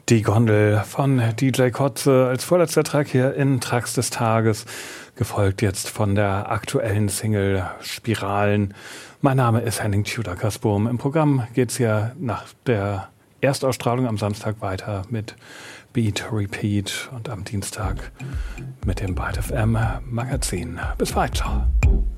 Die Gondel von DJ Kotze als vorletzter Track hier in Tracks des Tages, gefolgt jetzt von der aktuellen Single Spiralen. Mein Name ist Henning Tudor-Kasbohm. Im Programm geht's hier nach der Erstausstrahlung am Samstag weiter mit Beat Repeat und am Dienstag mit dem Byte FM Magazin. Bis weiter.